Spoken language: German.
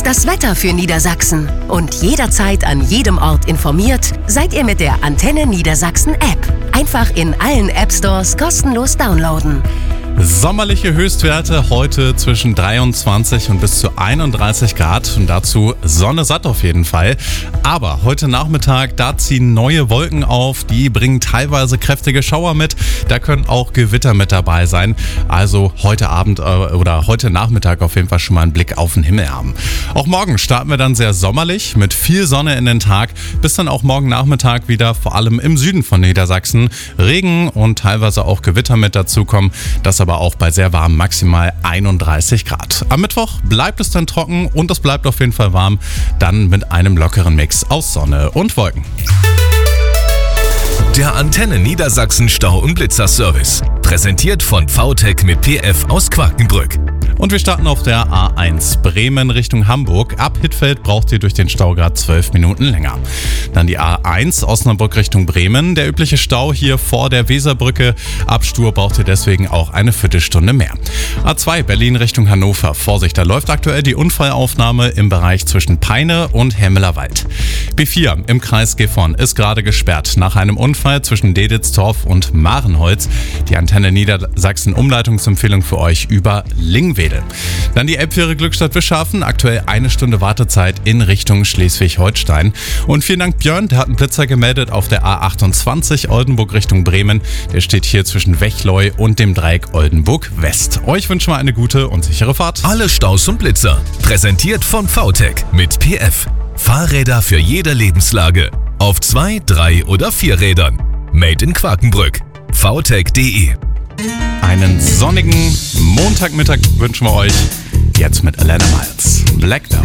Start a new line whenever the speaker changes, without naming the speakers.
das Wetter für Niedersachsen. Und jederzeit an jedem Ort informiert seid ihr mit der Antenne Niedersachsen App. Einfach in allen App-Stores kostenlos downloaden.
Sommerliche Höchstwerte heute zwischen 23 und bis zu 31 Grad und dazu Sonne satt auf jeden Fall. Aber heute Nachmittag, da ziehen neue Wolken auf, die bringen teilweise kräftige Schauer mit. Da können auch Gewitter mit dabei sein. Also heute Abend oder heute Nachmittag auf jeden Fall schon mal einen Blick auf den Himmel haben. Auch morgen starten wir dann sehr sommerlich mit viel Sonne in den Tag. Bis dann auch morgen Nachmittag wieder, vor allem im Süden von Niedersachsen, Regen und teilweise auch Gewitter mit dazukommen. Das aber auch bei sehr warm, maximal 31 Grad. Am Mittwoch bleibt es dann trocken und es bleibt auf jeden Fall warm. Dann mit einem lockeren Mix aus Sonne und Wolken.
Der Antenne Niedersachsen Stau- und Blitzerservice. Präsentiert von VTech mit PF aus Quakenbrück.
Und wir starten auf der A1 Bremen Richtung Hamburg. Ab Hittfeld braucht ihr durch den Stau gerade 12 Minuten länger. Dann die A1 Osnabrück Richtung Bremen. Der übliche Stau hier vor der Weserbrücke. Ab Stur braucht ihr deswegen auch eine Viertelstunde mehr. A2 Berlin Richtung Hannover. Vorsicht, da läuft aktuell die Unfallaufnahme im Bereich zwischen Peine und Hemmelerwald. B4 im Kreis Gifhorn ist gerade gesperrt nach einem Unfall zwischen Deditztorf und Marenholz. Die Antenne Niedersachsen Umleitungsempfehlung für euch über Lingwedel. Dann die Elbfähre Glückstadt Wischhafen, aktuell 1 Stunde Wartezeit in Richtung Schleswig-Holstein. Und vielen Dank Björn, der hat einen Blitzer gemeldet auf der A28 Oldenburg Richtung Bremen. Der steht hier zwischen Wechleu und dem Dreieck Oldenburg West. Euch wünschen wir eine gute und sichere Fahrt.
Alle Staus und Blitzer. Präsentiert von VTech mit PF. Fahrräder für jede Lebenslage. Auf 2, 3 oder 4 Rädern. Made in Quakenbrück. vtech.de.
Einen sonnigen Montagmittag wünschen wir euch. Jetzt mit Alana Miles. Blackdown.